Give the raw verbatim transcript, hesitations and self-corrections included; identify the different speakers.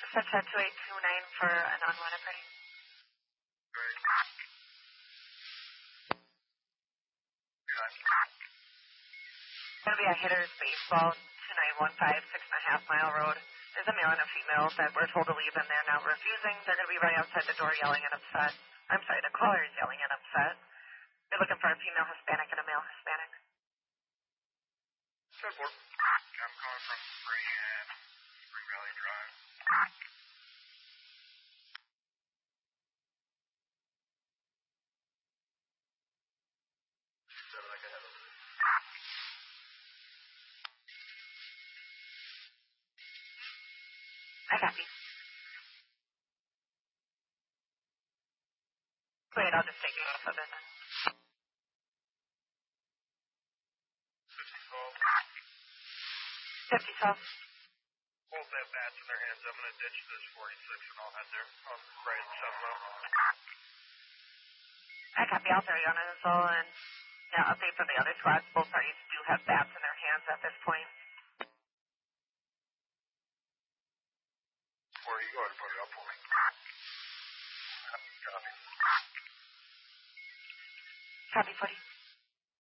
Speaker 1: Set at two eight two nine for an unwanted party.
Speaker 2: Great.
Speaker 1: Going to be a hitter's baseball, two nine one five, six and a half mile road. There's a male and a female that we're told to leave in there now refusing. They're going to be right outside the door yelling and upset. I'm sorry, the caller is yelling and upset. They're looking for a female Hispanic and a male Hispanic.
Speaker 2: Good work. I'm calling from Spring and Spring Valley Drive. two seven, I can have over this.
Speaker 1: I copy. Wait, I'll just take you off of it then.
Speaker 2: fifty twelve.
Speaker 1: fifty twelve.
Speaker 2: Both have bats in their hands. I'm going to ditch this forty-six and I'll head there. I'll right at seven up.
Speaker 1: I copy. I'll throw you on it as well. And yeah, update for the other squads. Both parties do have bats in their hands at this point.
Speaker 2: Or you go ahead and put it up for me. Copy.
Speaker 1: Copy, forty.